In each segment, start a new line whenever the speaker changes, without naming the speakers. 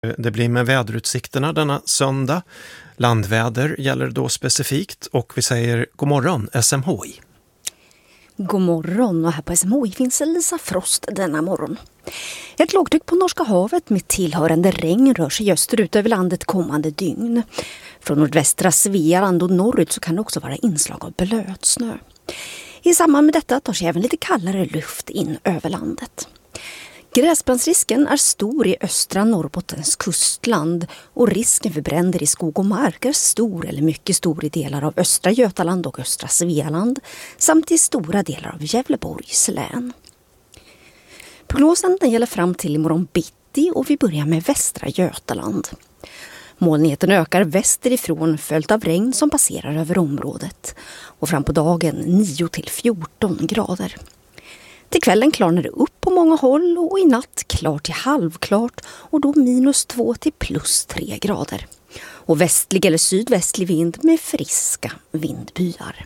Det blir med väderutsikterna denna söndag. Landväder gäller då specifikt och vi säger god morgon SMHI.
God morgon, och här på SMHI finns Lisa Frost denna morgon. Ett lågtryck på Norska havet med tillhörande regn rör sig österut över landet kommande dygn. Från nordvästra Svealand och norrut så kan det också vara inslag av blötsnö. I samband med detta tar sig även lite kallare luft in över landet. Gräsbrandsrisken är stor i östra Norrbottens kustland och risken för bränder i skog och mark är stor eller mycket stor i delar av östra Götaland och östra Svealand samt i stora delar av Gävleborgs län. Prognosen den gäller fram till imorgon bitti och vi börjar med västra Götaland. Molnigheten ökar västerifrån följt av regn som passerar över området och fram på dagen 9 till 14 grader. Till kvällen klarnar det upp på många håll och i natt klart till halvklart och då -2 till +3 grader. Och västlig eller sydvästlig vind med friska vindbyar.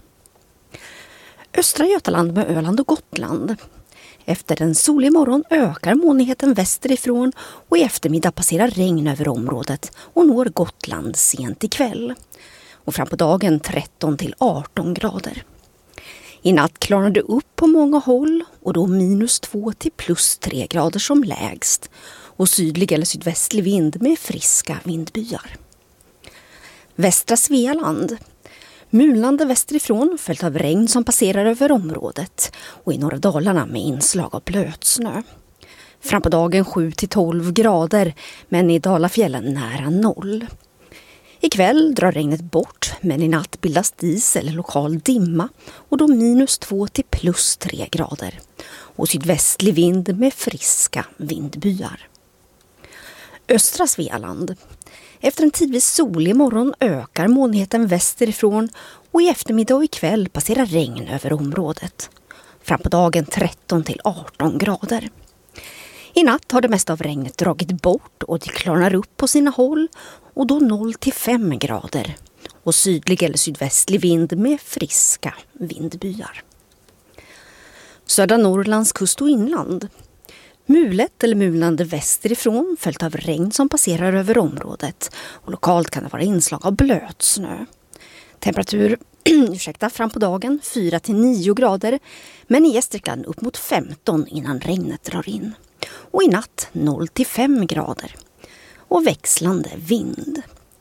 Östra Götaland med Öland och Gotland. Efter en solig morgon ökar molnigheten västerifrån och i eftermiddag passerar regn över området och når Gotland sent ikväll. Och fram på dagen 13 till 18 grader. I natt klarnar det upp på många håll och då -2 till +3 grader som lägst och sydlig eller sydvästlig vind med friska vindbyar. Västra Svealand. Mulnande västerifrån följt av regn som passerar över området och i norra Dalarna med inslag av blötsnö. Fram på dagen 7 till 12 grader men i Dalafjällen nära 0. Ikväll drar regnet bort men i natt bildas dis eller lokal dimma och då -2 till +3 grader och sydvästlig vind med friska vindbyar. Östra Svealand. Efter en tidvis solig morgon ökar molnigheten västerifrån och i eftermiddag och ikväll passerar regn över området. Fram på dagen 13 till 18 grader. I natt har det mesta av regnet dragit bort och det klarnar upp på sina håll och då 0 till 5 grader och sydlig eller sydvästlig vind med friska vindbyar. Södra Norrlands kust och inland. Mulet eller mulnande västerifrån följt av regn som passerar över området och lokalt kan det vara inslag av blötsnö. Temperatur fram på dagen 4 till 9 grader men i Gästrikland upp mot 15 innan regnet drar in. Och i natt 0 till 5 grader och växlande vind.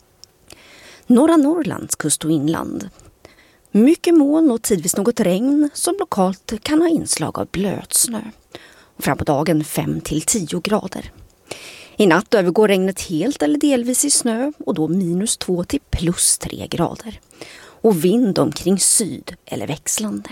Norra Norrlands kust och inland. Mycket moln och tidvis något regn som lokalt kan ha inslag av blötsnö. Och fram på dagen 5 till 10 grader. I natt övergår regnet helt eller delvis i snö och då -2 till +3 grader. Och vind omkring syd eller växlande.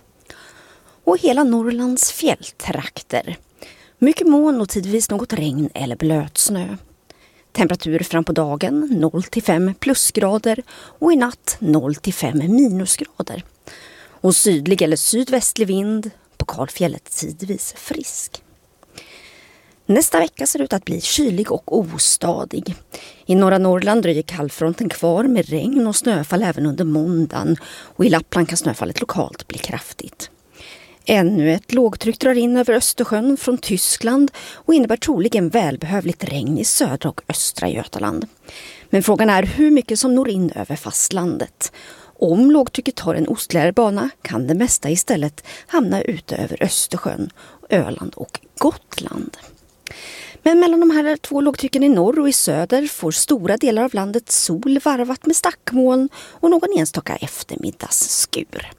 Och hela Norrlands fjälltrakter. Mycket moln och tidvis något regn eller blötsnö. Temperatur fram på dagen 0 till 5 plusgrader och i natt 0 till 5 minusgrader. Och sydlig eller sydvästlig vind, på Kalfjället tidvis frisk. Nästa vecka ser ut att bli kylig och ostadig. I norra Norrland dröjer kallfronten kvar med regn och snöfall även under måndagen och i Lappland kan snöfallet lokalt bli kraftigt. Ännu ett lågtryck drar in över Östersjön från Tyskland och innebär troligen välbehövligt regn i södra och östra Götaland. Men frågan är hur mycket som når in över fastlandet. Om lågtrycket har en ostligare bana kan det mesta istället hamna ute över Östersjön, Öland och Gotland. Men mellan de här 2 lågtrycken i norr och i söder får stora delar av landet sol varvat med stackmoln och någon enstaka eftermiddagsskur.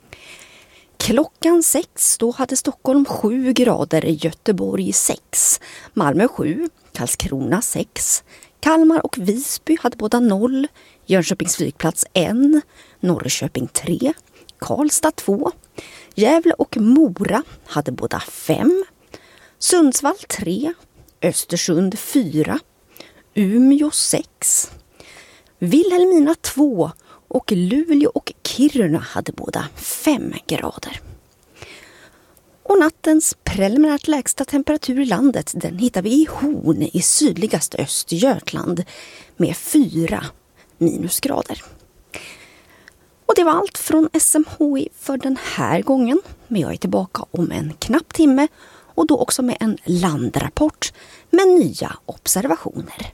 Klockan 6 då hade Stockholm 7 grader, Göteborg 6, Malmö 7, Karlskrona 6, Kalmar och Visby hade båda 0, Jönköpings flygplats 1, Norrköping 3, Karlstad 2, Gävle och Mora hade båda 5, Sundsvall 3, Östersund 4, Umeå 6, Vilhelmina 2 och Luleå och Kiruna hade båda 5 grader. Och nattens preliminärt lägsta temperatur i landet den hittar vi i Horn i sydligaste Östergötland med 4 minusgrader. Och det var allt från SMHI för den här gången. Men jag är tillbaka om en knapp timme och då också med en landrapport med nya observationer.